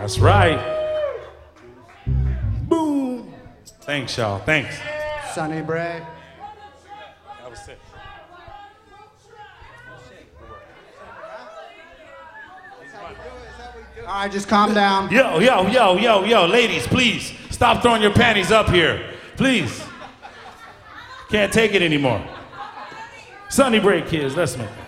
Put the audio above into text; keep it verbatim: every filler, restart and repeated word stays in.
That's right. Boom. Thanks, y'all. Thanks. Sonny Bray. That was sick. All right, just calm down. Yo, yo, yo, yo, yo, ladies, please stop throwing your panties up here. Please. Can't take it anymore. Sonny Bray, kids, let's make it.